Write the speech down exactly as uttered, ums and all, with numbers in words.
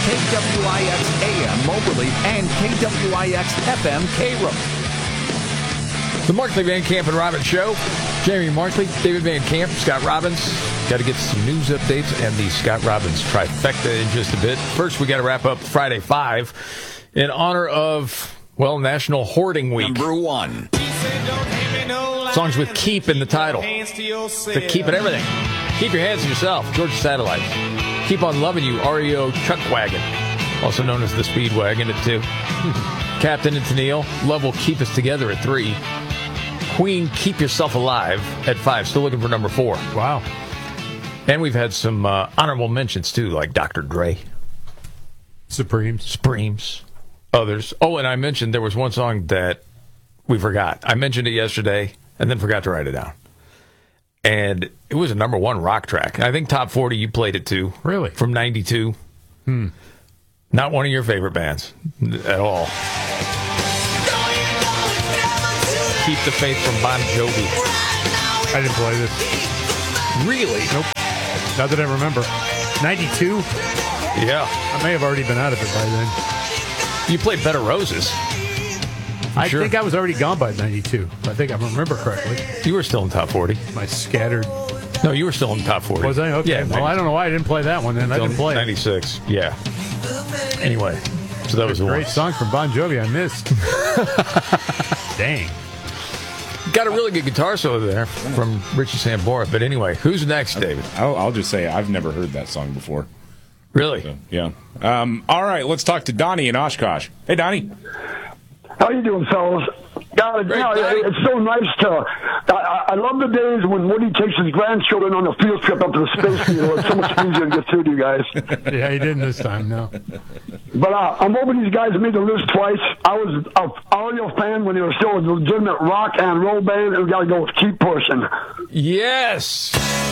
K W I X A M Moberly and K W I X F M Cairo. The Markley, Van Camp, and Robbins Show. Jamie Markley, David Van Camp, Scott Robbins. Got to get some news updates and the Scott Robbins trifecta in just a bit. First, we got to wrap up Friday Five in honor of, well, National Hoarding Week. Number one. Songs with keep in the title. The keep it everything. Keep your hands to yourself. Georgia Satellites. Keep on Loving You, R E O Chuck Wagon, also known as the Speedwagon at two. Captain and Tennille, Love Will Keep Us Together at three. Queen, Keep Yourself Alive at five. Still looking for number four. Wow. And we've had some uh, honorable mentions, too, like Doctor Dre. Supremes. Supremes. Others. Oh, and I mentioned there was one song that we forgot. I mentioned it yesterday and then forgot to write it down. And it was a number one rock track. I think Top forty, you played it, too. Really? From ninety-two. Hmm. Not one of your favorite bands at all. Keep the Faith from Bon Jovi. I didn't play this. Really? Nope. Not that I remember. ninety-two? Yeah. I may have already been out of it by then. You played Bed of Roses. I sure? think I was already gone by ninety-two. I think I remember correctly. You were still in top forty. My scattered... No, you were still in top forty. Was I? Okay. Yeah. Well, I don't know why I didn't play that one then. I didn't play it. ninety-six. Yeah. Anyway, so that was the Great one. song from Bon Jovi I missed. Dang. Got a really good guitar solo there from Richie Sambora. But anyway, who's next, David? I'll, I'll just say I've never heard that song before. Really? So, yeah. Um, all right, let's talk to Donnie in Oshkosh. Hey, Donnie. How you doing, fellas? God, you know, it's so nice to. I, I love the days when Woody takes his grandchildren on a field trip up to the space needle. It's so much easier to get through to you guys. Yeah, he didn't this time, no. But uh, I'm hoping these guys made the list twice. I was an audio fan when they were still a legitimate rock and roll band, and we got to go with Keep Pushing. Yes.